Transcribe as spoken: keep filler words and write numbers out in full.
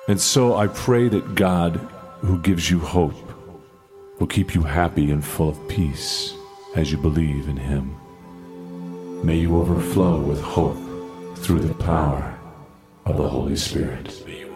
And so I pray that God, who gives you hope, will keep you happy and full of peace as you believe in Him. May you overflow with hope through the power of the Holy Spirit.